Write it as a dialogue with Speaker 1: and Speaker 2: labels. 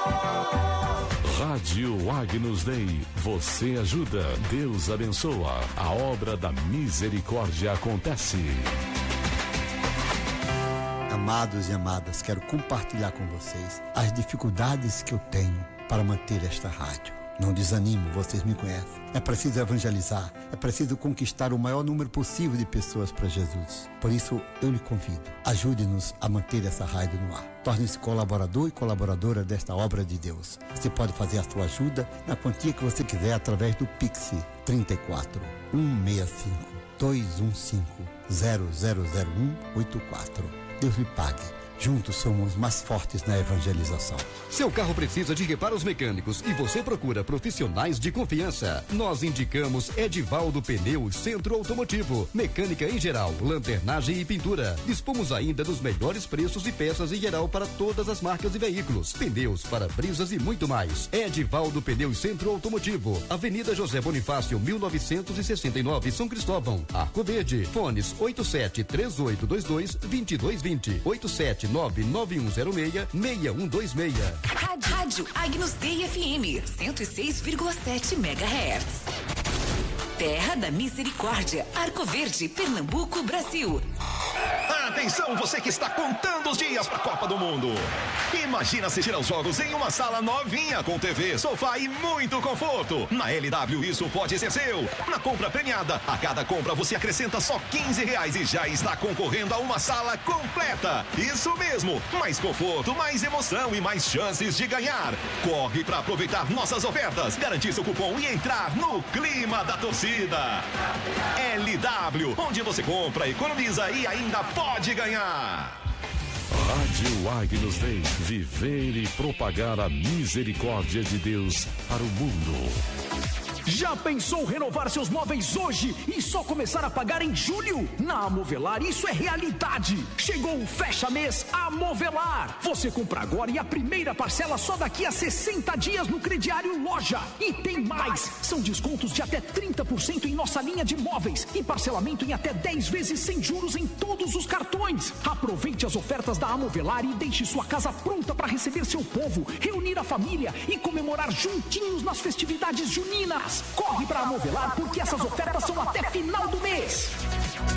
Speaker 1: Rádio Agnus Dei, você ajuda, Deus abençoa, a obra da misericórdia acontece.
Speaker 2: Amados e amadas, quero compartilhar com vocês as dificuldades que eu tenho para manter esta rádio. Não desanimo, vocês me conhecem. É preciso evangelizar, é preciso conquistar o maior número possível de pessoas para Jesus. Por isso, eu lhe convido, ajude-nos a manter essa rádio no ar. Torne-se colaborador e colaboradora desta obra de Deus. Você pode fazer a sua ajuda na quantia que você quiser através do Pix 34 165 215 000184. Deus lhe pague. Juntos somos mais fortes na evangelização.
Speaker 3: Seu carro precisa de reparos mecânicos e você procura profissionais de confiança. Nós indicamos Edivaldo Pneus Centro Automotivo. Mecânica em geral, lanternagem e pintura. Dispomos ainda dos melhores preços e peças em geral para todas as marcas e veículos. Pneus, para-brisas e muito mais. Edivaldo Pneus Centro Automotivo. Avenida José Bonifácio, 1969, São Cristóvão. Arco Verde. Fones 873822-2220. 8799106-6126.
Speaker 4: Rádio Agnus Dei FM 106,7 MHz. Terra da Misericórdia, Arco Verde, Pernambuco, Brasil.
Speaker 5: Atenção, você que está contando os dias para a Copa do Mundo. Imagina assistir aos jogos em uma sala novinha com TV, sofá e muito conforto. Na LW isso pode ser seu. Na compra premiada, a cada compra você acrescenta só R$15 e já está concorrendo a uma sala completa. Isso mesmo, mais conforto, mais emoção e mais chances de ganhar. Corre para aproveitar nossas ofertas, garantir seu cupom e entrar no clima da torcida. LW, onde você compra, economiza e ainda pode ganhar.
Speaker 1: Rádio Agnus Dei, viver e propagar a misericórdia de Deus para o mundo.
Speaker 6: Já pensou renovar seus móveis hoje e só começar a pagar em julho? Na Amovelar isso é realidade. Chegou o fecha mês Amovelar. Você compra agora e a primeira parcela só daqui a 60 dias no crediário Loja. E tem mais, são descontos de até 30% em nossa linha de móveis e parcelamento em até 10 vezes sem juros em todos os cartões. Aproveite as ofertas da Amovelar e deixe sua casa pronta para receber seu povo, reunir a família e comemorar juntinhos nas festividades juninas. Corre para Amovelar porque essas ofertas são até final do mês.